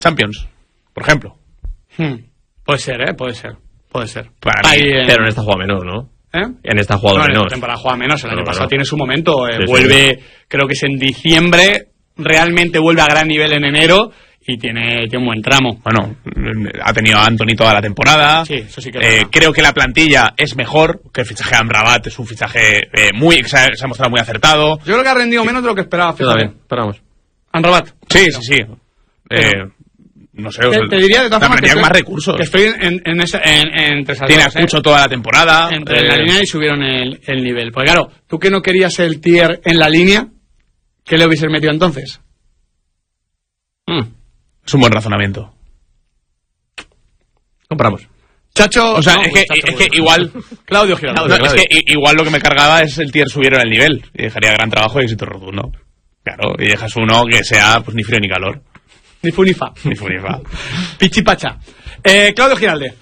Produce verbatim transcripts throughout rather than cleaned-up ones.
Champions, por ejemplo. Hmm. Puede ser, ¿eh? Puede ser. Puede ser. Para mí, en... Pero en esta juega menos, ¿no? ¿Eh? En esta jugada no, menos. En esta temporada juega menos. El año no, pasado no. tiene su momento. Eh, sí, vuelve, sí. creo que es en diciembre. Realmente vuelve a gran nivel en enero. Y tiene, tiene un buen tramo. Bueno, ha tenido a Anthony toda la temporada. Sí, eso sí que eh, creo que la plantilla es mejor, que el fichaje de Amrabat es un fichaje eh, muy se ha, se ha mostrado muy acertado. Yo creo que ha rendido menos de lo que esperaba. Yo también, esperamos. Amrabat. Sí, sí, sí. Eh, no sé. Te, te diría de todas formas que estoy, más recursos. Que estoy en, en, ese, en, en entre esas Tiene dos, escucho ¿eh? toda la temporada. Entre eh, la línea y subieron el, el nivel. Pues claro, tú que no querías el tier en la línea, ¿qué le hubieses metido entonces? Mm. Es un buen razonamiento. Compramos. Chacho, o sea, no, es, que, Chacho, es que igual Claudio Giraldo. No, es que igual lo que me cargaba es el tier subieron el nivel y dejaría gran trabajo y éxito rotundo. Claro, y dejas uno que sea pues ni frío ni calor. Ni fu ni fa. Ni fu ni fa. Pichipacha. Eh, Claudio Giraldez.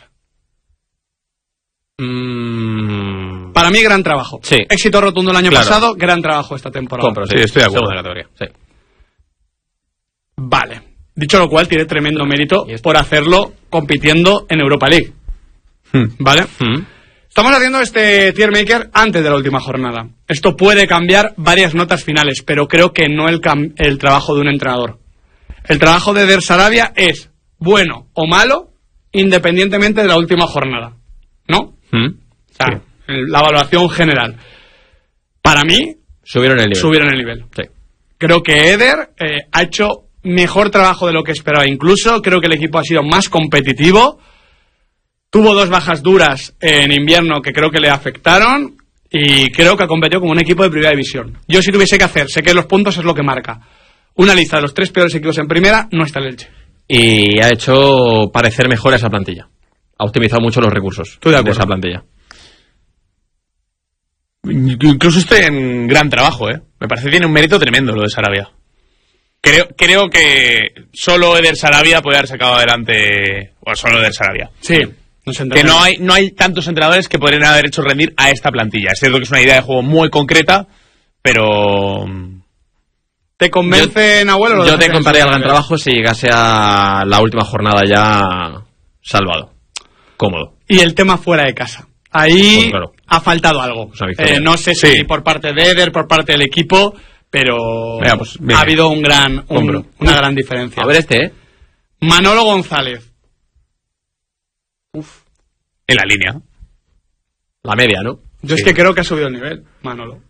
Mm... Para mí, gran trabajo. Sí. Éxito rotundo el año claro. pasado, gran trabajo esta temporada. Compro, sí, sí, estoy de acuerdo. Segunda categoría, sí. Vale. Dicho lo cual, tiene tremendo mérito por hacerlo compitiendo en Europa League. Hmm. ¿Vale? Hmm. Estamos haciendo este tier maker antes de la última jornada. Esto puede cambiar varias notas finales, pero creo que no el, cam- el trabajo de un entrenador. El trabajo de Eder Sarabia es bueno o malo, independientemente de la última jornada. ¿No? Hmm. O sea, Sí. la valoración general. Para mí, Subieron el nivel. subieron el nivel. Sí. Creo que Eder eh, ha hecho mejor trabajo de lo que esperaba incluso. Creo que el equipo ha sido más competitivo. Tuvo dos bajas duras en invierno que creo que le afectaron. Y creo que ha competido como un equipo de primera división. Yo si tuviese que hacer, sé que los puntos es lo que marca. Una lista de los tres peores equipos en primera, no está el Elche. Y ha hecho parecer mejor a esa plantilla. Ha optimizado mucho los recursos Estoy de de acuerdo. esa plantilla. Incluso estoy en gran trabajo, ¿eh? Me parece que tiene un mérito tremendo lo de Sarabia. Creo, creo que solo Eder Sarabia puede haber sacado adelante. O solo Eder Sarabia. Sí, no se Que no hay, no hay tantos entrenadores que podrían haber hecho rendir a esta plantilla. Es cierto que es una idea de juego muy concreta, pero. ¿Te convence, Nahuel? o lo Yo dejas te en contaría su el gran nivel? trabajo si llegase a la última jornada ya salvado. Cómodo. Y el tema fuera de casa. Ahí Pues claro. ha faltado algo. Pues una victoria. Eh, no sé si Sí. por parte de Eder, por parte del equipo, pero Venga, pues, venga. ha habido un gran, un- Compro. una gran diferencia. A ver este, ¿eh? Manolo González. En la línea. La media, ¿no? Yo Sí. es que creo que ha subido el nivel, Manolo.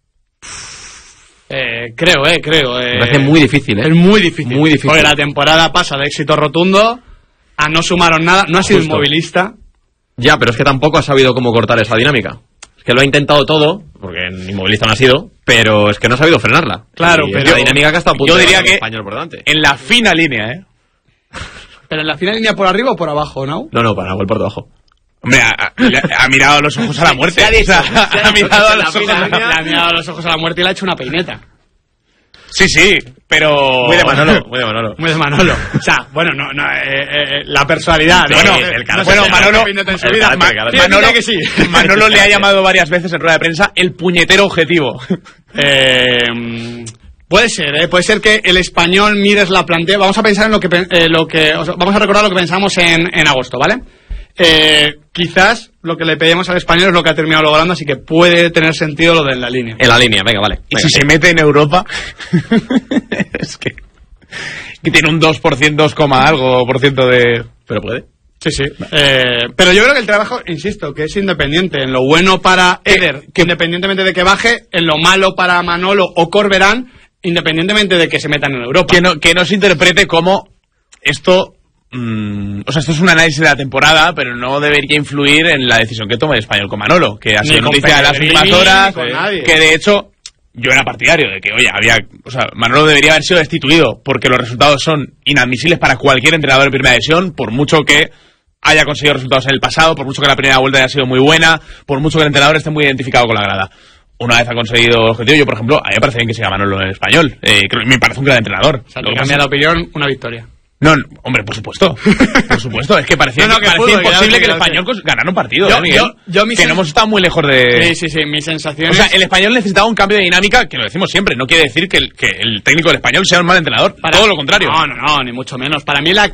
Eh, creo, eh, creo. Eh, Me parece muy difícil, ¿eh? Es muy difícil. Muy difícil. Porque la temporada pasa de éxito rotundo a no sumaron nada. No ha sido Justo. inmovilista. Ya, pero es que tampoco ha sabido cómo cortar esa dinámica. Es que lo ha intentado todo, porque inmovilista no ha sido, pero es que no ha sabido frenarla. Claro, Y pero- es la dinámica que ha estado a punto yo de diría ganar el que- Español por delante. En la fina línea, ¿eh? Pero en la final línea por arriba o por abajo, ¿no? No, no, para Nahuel por debajo. Hombre, ha, ha- le ha- ha mirado a los ojos a la muerte. Se ha dicho, O sea, se ha ha dicho mirado que a en la los ojos final a línea la le ha mirado a los ojos a la muerte y le ha hecho una peineta. Sí, sí, pero. Muy de Manolo, muy de Manolo. Muy de Manolo. O sea, bueno, no, no, eh, eh, la personalidad. Sí, bueno, el no carácter. sé Bueno, si Manolo- hace peineta en su el vida. carácter, Ma- el carácter. tiene pinta Manolo, que sí. Manolo le ha llamado varias veces en rueda de prensa el puñetero objetivo. Eh, puede ser, ¿eh? Puede ser que el Español mires la plantilla. Vamos a pensar en lo que, pen- eh, lo que o sea, vamos a recordar lo que pensamos en, en agosto, ¿vale? Eh, quizás lo que le pedimos al Español es lo que ha terminado logrando, así que puede tener sentido lo de en la línea. En la línea, venga, vale. Y Venga. si se mete en Europa, es que, que tiene un dos por ciento, dos, algo por ciento de. Pero puede. Sí, sí. Eh, pero yo creo que el trabajo, insisto, que es independiente. En lo bueno para Eder, que independientemente de que baje, en lo malo para Manolo o Corberán, independientemente de que se metan en Europa. Que no, que no se interprete como esto. mm, o sea, esto es un análisis de la temporada, pero no debería influir en la decisión que toma el Español con Manolo, que ha Ni sido con noticia de las Pellegrini, últimas horas. ni con eh, nadie. Que de hecho. Yo era partidario de que, oye, había, o sea, Manolo debería haber sido destituido porque los resultados son inadmisibles para cualquier entrenador en primera división, por mucho que haya conseguido resultados en el pasado, por mucho que la primera vuelta haya sido muy buena, por mucho que el entrenador esté muy identificado con la grada. Una vez ha conseguido el objetivo, yo, por ejemplo, a mí me parece bien que siga Manolo en el Español. Eh, creo que me parece un gran entrenador. O sea, Lo te que cambia pasa- la opinión, una victoria. No, no, hombre, por supuesto. Por supuesto, es que parecía, No, no, que parecía fútbol, imposible que que el ya lo español cons- ganara un partido, Yo- ¿eh, Miguel? yo- yo mi que sen- no hemos estado muy lejos de... Sí, sí, sí, mis sensaciones... O sea, el español necesitaba un cambio de dinámica, que lo decimos siempre, no quiere decir que el, que el técnico del español sea un mal entrenador, Para- todo lo contrario. No, no, no, ni mucho menos. Para mí la